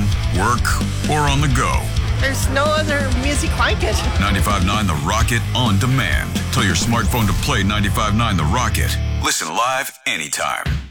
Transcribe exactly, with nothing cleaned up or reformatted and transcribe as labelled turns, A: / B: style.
A: work, or on the go.
B: There's no other music like it.
A: ninety-five point nine The Rocket on demand. Tell your smartphone to play ninety-five point nine The Rocket. Listen live anytime.